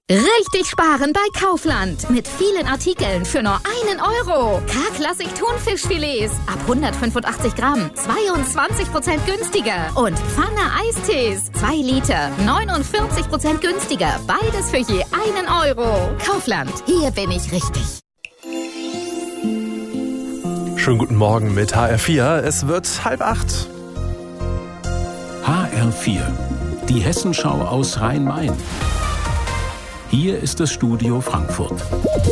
Richtig sparen bei Kaufland. Mit vielen Artikeln für nur 1 Euro. K-Klassik Thunfischfilets ab 185 Gramm. 22% günstiger. Und Pfanne Eistees. 2 Liter. 49% günstiger. Beides für je 1 Euro. Kaufland. Hier bin ich richtig. Schönen guten Morgen mit HR4. Es wird 7:30. HR4. Die Hessenschau aus Rhein-Main. Hier ist das Studio Frankfurt.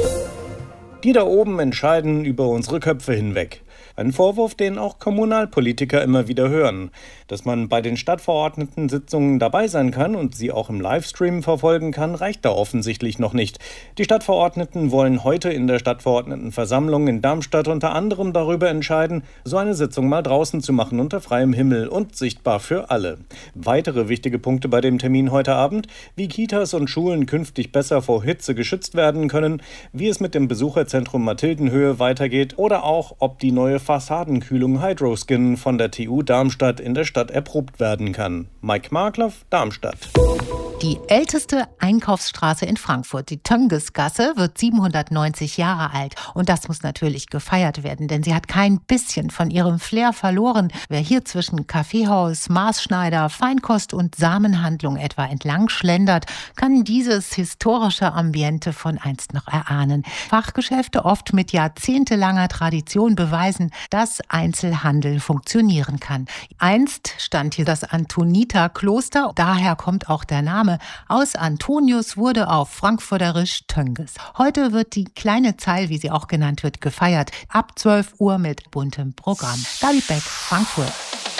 Die da oben entscheiden über unsere Köpfe hinweg. Ein Vorwurf, den auch Kommunalpolitiker immer wieder hören. Dass man bei den Stadtverordneten-Sitzungen dabei sein kann und sie auch im Livestream verfolgen kann, reicht da offensichtlich noch nicht. Die Stadtverordneten wollen heute in der Stadtverordnetenversammlung in Darmstadt unter anderem darüber entscheiden, so eine Sitzung mal draußen zu machen unter freiem Himmel und sichtbar für alle. Weitere wichtige Punkte bei dem Termin heute Abend: wie Kitas und Schulen künftig besser vor Hitze geschützt werden können, wie es mit dem Besucherzentrum Mathildenhöhe weitergeht oder auch, ob die neue Fassadenkühlung Hydroskin von der TU Darmstadt in der Stadt erprobt werden kann. Mike Markloff, Darmstadt. Die älteste Einkaufsstraße in Frankfurt, die Töngesgasse, wird 790 Jahre alt. Und das muss natürlich gefeiert werden, denn sie hat kein bisschen von ihrem Flair verloren. Wer hier zwischen Kaffeehaus, Maßschneider, Feinkost und Samenhandlung etwa entlang schlendert, kann dieses historische Ambiente von einst noch erahnen. Fachgeschäfte, oft mit jahrzehntelanger Tradition, beweisen, dass Einzelhandel funktionieren kann. Einst stand hier das Antoniterkloster, daher kommt auch der Name. Aus Antonius wurde auf Frankfurterisch Tönges. Heute wird die kleine Zeil, wie sie auch genannt wird, gefeiert. Ab 12 Uhr mit buntem Programm. Gabi Beck, Frankfurt.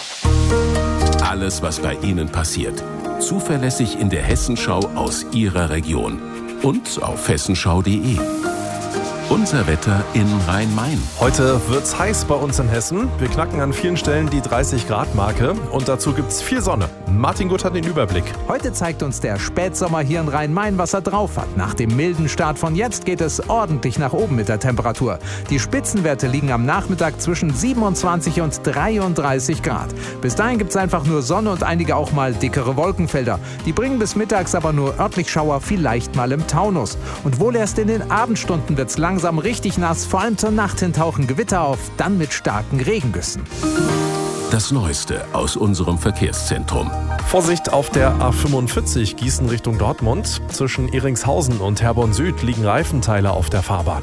Alles, was bei Ihnen passiert. Zuverlässig in der Hessenschau aus Ihrer Region. Und auf hessenschau.de. Unser Wetter in Rhein-Main. Heute wird's heiß bei uns in Hessen. Wir knacken an vielen Stellen die 30-Grad-Marke und dazu gibt's viel Sonne. Martin Gutt hat den Überblick. Heute zeigt uns der Spätsommer hier in Rhein-Main, was er drauf hat. Nach dem milden Start von jetzt geht es ordentlich nach oben mit der Temperatur. Die Spitzenwerte liegen am Nachmittag zwischen 27 und 33 Grad. Bis dahin gibt's einfach nur Sonne und einige auch mal dickere Wolkenfelder. Die bringen bis mittags aber nur örtlich Schauer, vielleicht mal im Taunus. Und wohl erst in den Abendstunden wird's langsam richtig nass, vor allem zur Nacht hin tauchen Gewitter auf, dann mit starken Regengüssen. Das Neueste aus unserem Verkehrszentrum. Vorsicht auf der A45 Gießen Richtung Dortmund. Zwischen Ehringshausen und Herborn Süd liegen Reifenteile auf der Fahrbahn.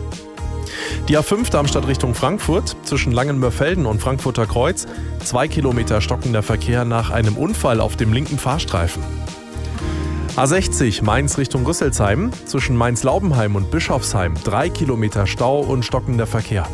Die A5 Darmstadt Richtung Frankfurt, zwischen Langenmörfelden und Frankfurter Kreuz, 2 Kilometer stockender Verkehr nach einem Unfall auf dem linken Fahrstreifen. A60 Mainz Richtung Rüsselsheim, zwischen Mainz-Laubenheim und Bischofsheim 3 Kilometer Stau und stockender Verkehr.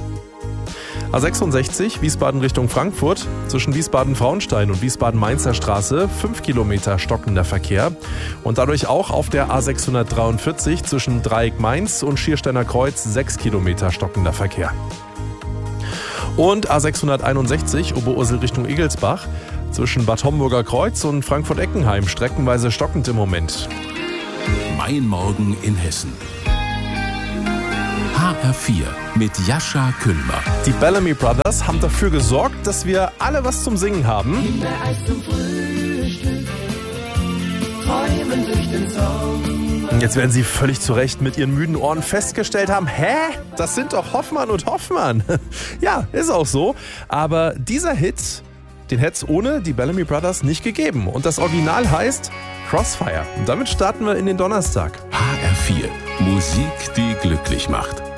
A66 Wiesbaden Richtung Frankfurt, zwischen Wiesbaden-Frauenstein und Wiesbaden-Mainzer Straße 5 Kilometer stockender Verkehr und dadurch auch auf der A643 zwischen Dreieck Mainz und Schiersteiner Kreuz 6 Kilometer stockender Verkehr. Und A661 Oberursel Richtung Igelsbach, zwischen Bad Homburger Kreuz und Frankfurt-Eckenheim streckenweise stockend im Moment. Mein Morgen in Hessen. HR4 mit Jascha Küllmer. Die Bellamy Brothers haben dafür gesorgt, dass wir alle was zum Singen haben. Kindereis zum Frühstück, träumen durch den Sommer. Jetzt werden Sie völlig zu Recht mit Ihren müden Ohren festgestellt haben, das sind doch Hoffmann und Hoffmann. Ja, ist auch so. Aber dieser Hit, den hätte es ohne die Bellamy Brothers nicht gegeben. Und das Original heißt Crossfire. Und damit starten wir in den Donnerstag. HR4. Musik, die glücklich macht.